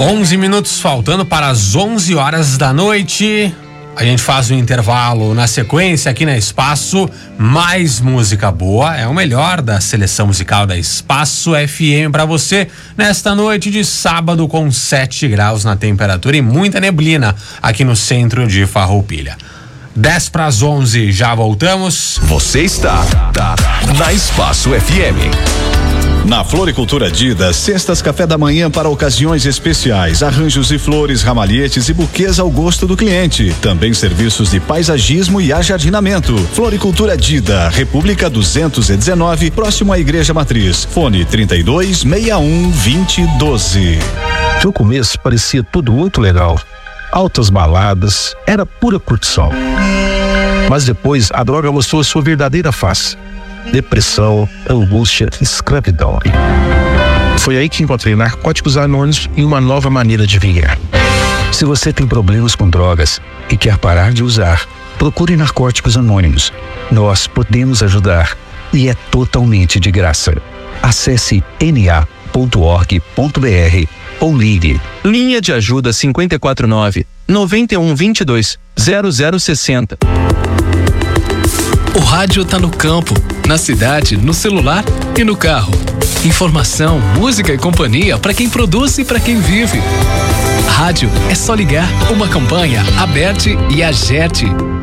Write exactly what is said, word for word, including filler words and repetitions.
onze minutos faltando para as onze horas da noite. A gente faz um intervalo na sequência aqui na Espaço. Mais música boa, é o melhor da seleção musical da Espaço F M para você nesta noite de sábado com sete graus na temperatura e muita neblina aqui no centro de Farroupilha. dez para as onze, já voltamos. Você está tá, na Espaço F M. Na Floricultura Dida, cestas café da manhã para ocasiões especiais, arranjos e flores, ramalhetes e buquês ao gosto do cliente. Também serviços de paisagismo e ajardinamento. Floricultura Dida, República duzentos e dezenove, próximo à Igreja Matriz. Fone trinta e dois, sessenta e um, vinte, doze. No começo parecia tudo muito legal. Altas baladas, era pura curtição. Mas depois a droga mostrou a sua verdadeira face. Depressão, angústia, escravidão. Foi aí que encontrei Narcóticos Anônimos e uma nova maneira de viver. Se você tem problemas com drogas e quer parar de usar, procure Narcóticos Anônimos. Nós podemos ajudar e é totalmente de graça. Acesse n a ponto org ponto b r ou ligue. Linha de ajuda cinco quatro nove, nove um dois dois, zero zero seis zero. O rádio tá no campo, na cidade, no celular e no carro. Informação, música e companhia para quem produz e para quem vive. Rádio é só ligar. Uma campanha Aberte e Agerte.